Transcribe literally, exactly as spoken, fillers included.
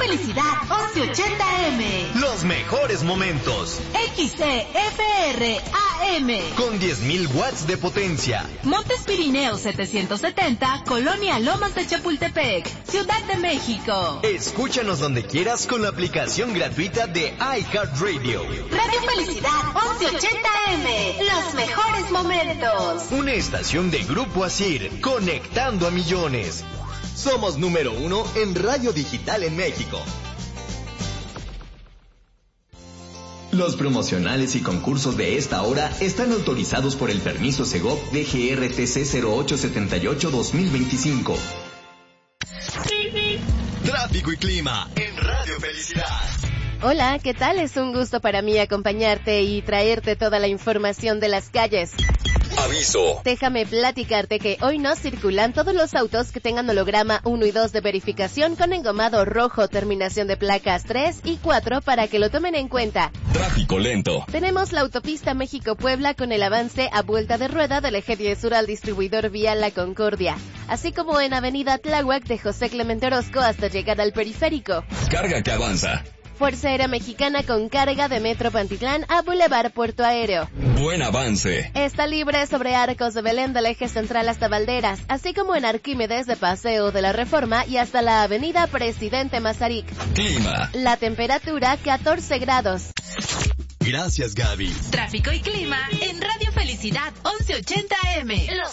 Felicidad once ochenta eme. Los mejores momentos. X C F R A M. Con diez mil watts de potencia. Montes Pirineos setecientos setenta, Colonia Lomas de Chapultepec, Ciudad de México. Escúchanos donde quieras con la aplicación gratuita de iHeartRadio. Radio Felicidad once ochenta eme. Los mejores momentos. Una estación de Grupo Asir, conectando a millones. Somos número uno en radio digital en México. Los promocionales y concursos de esta hora están autorizados por el permiso Segov D G R T C cero ocho siete ocho dos mil veinticinco. Tráfico y clima en Radio Felicidad. Hola, ¿qué tal? Es un gusto para mí acompañarte y traerte toda la información de las calles. Aviso. Déjame platicarte que hoy no circulan todos los autos que tengan holograma uno y dos de verificación con engomado rojo, terminación de placas tres y cuatro para que lo tomen en cuenta. Tráfico lento. Tenemos la autopista México-Puebla con el avance a vuelta de rueda del eje diez sur al distribuidor vial La Concordia, así como en avenida Tláhuac de José Clemente Orozco hasta llegar al periférico. Carga que avanza. Fuerza Aérea Mexicana con carga de Metro Pantitlán a Boulevard Puerto Aéreo. Buen avance. Está libre sobre Arcos de Belén del eje central hasta Valderas, así como en Arquímedes de Paseo de la Reforma y hasta la avenida Presidente Mazarik. Clima. La temperatura catorce grados. Gracias, Gaby. Tráfico y clima en Radio Felicidad once ochenta eme. Los